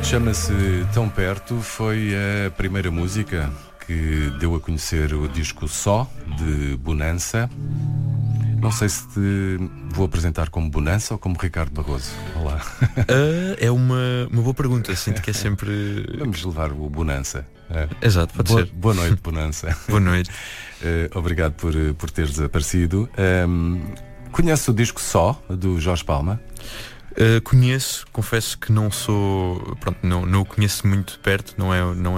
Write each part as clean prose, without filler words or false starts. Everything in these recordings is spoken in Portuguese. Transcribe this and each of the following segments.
Chama-se Tão Perto, foi a primeira música que deu a conhecer o disco Só, de Bonança. Não sei se te vou apresentar como Bonança ou como Ricardo Barroso. Olá. É uma boa pergunta, sinto que é sempre... Vamos levar o Bonança. Exato, pode ser. Boa noite, Bonança. Boa noite. Obrigado por teres aparecido. Conhece o disco Só, do Jorge Palma? Conheço, confesso que não sou... Pronto, não o conheço muito de perto, não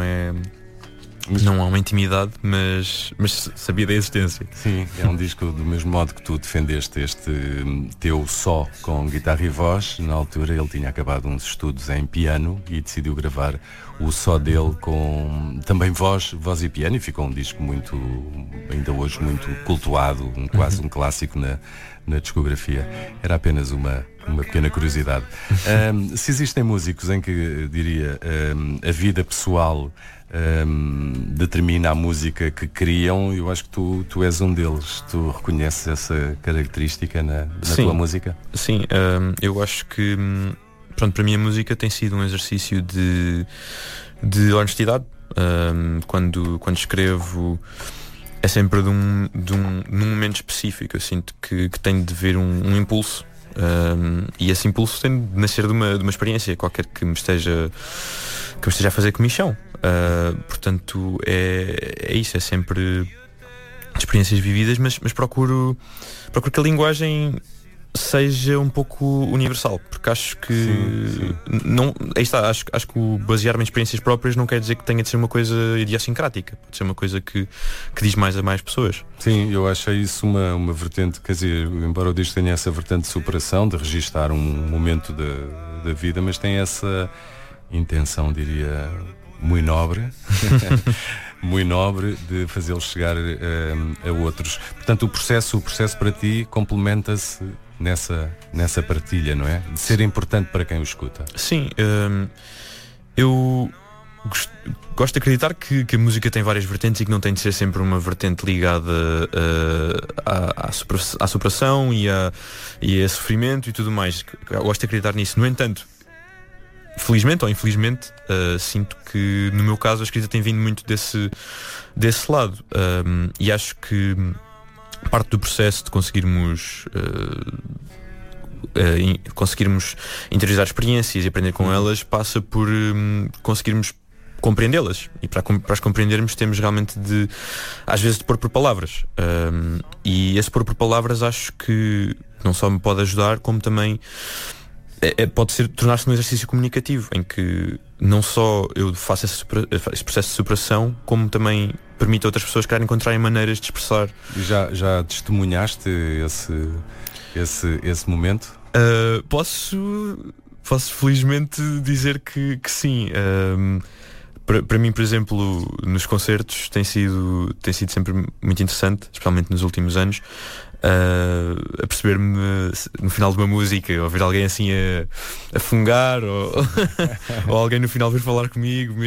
há uma intimidade, mas sabia da existência. Sim, é um disco do mesmo modo que tu defendeste este teu Só com guitarra e voz. Na altura ele tinha acabado uns estudos em piano e decidiu gravar o Só dele com também voz e piano, e ficou um disco muito, ainda hoje muito cultuado, quase um clássico na discografia. Era apenas uma pequena curiosidade. Se existem músicos em que, diria, a vida pessoal determina a música que criam, eu acho que tu és um deles. Tu reconheces essa característica na tua música? Sim, eu acho que pronto, para mim a música tem sido um exercício de honestidade. Quando escrevo é sempre num momento específico. Eu sinto que tem de haver um impulso, e esse impulso tem de nascer de uma experiência qualquer que me esteja a fazer comichão. Portanto é isso, é sempre experiências vividas, mas procuro que a linguagem seja um pouco universal, porque acho que sim. Não, aí está, acho que o basear-me em experiências próprias não quer dizer que tenha de ser uma coisa idiosincrática, pode ser uma coisa que diz mais a mais pessoas. Sim, eu achei isso uma vertente, quer dizer, embora o disco tenha essa vertente de superação, de registar um momento da vida, mas tem essa intenção, diria, muito nobre muito nobre, de fazê-los chegar a outros. Portanto, o processo para ti complementa-se nessa partilha, não é? De ser importante para quem o escuta. Sim, eu gosto de acreditar que a música tem várias vertentes e que não tem de ser sempre uma vertente ligada à superação e a sofrimento e tudo mais. Eu gosto de acreditar nisso. No entanto, felizmente ou infelizmente, sinto que no meu caso a escrita tem vindo muito desse lado, e acho que parte do processo de conseguirmos interiorizar experiências e aprender com elas passa por conseguirmos compreendê-las, e para as compreendermos temos realmente às vezes de pôr por palavras, e esse pôr por palavras acho que não só me pode ajudar, como também pode tornar-se um exercício comunicativo em que não só eu faço esse processo de superação, como também permite a outras pessoas encontrarem maneiras de expressar. Já testemunhaste esse momento? Posso felizmente dizer que sim. Para mim, por exemplo, nos concertos tem sido sempre muito interessante, especialmente nos últimos anos, a perceber-me no final de uma música, ouvir alguém assim a fungar, ou alguém no final vir falar comigo